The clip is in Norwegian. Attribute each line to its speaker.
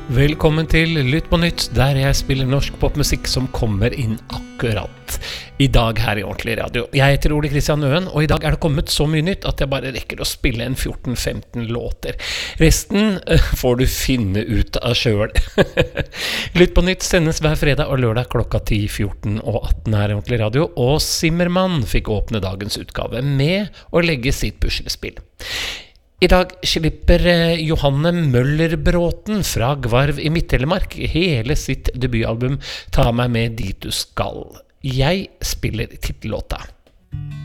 Speaker 1: Velkommen til Lytt på nytt, der jeg spiller norsk popmusikk som kommer inn akkurat i dag her i Ordentlig Radio. Jeg heter Ole Kristian Øen, og i dag det kommet så mye nytt at jeg bare rekker å spille en 14-15 låter. Resten får du finne ut av selv. Lytt på nytt sendes hver fredag og lørdag klokka 10, 14 og 18 her i Ordentlig Radio, og Zimmermann fikk åpne dagens utgave med å legge sitt puslespill. I dag slipper Johanne Møller-Bråten fra Gvarv i Midt-Telemark hele sitt debutalbum Ta meg med dit du skal. Jeg spiller titellåta.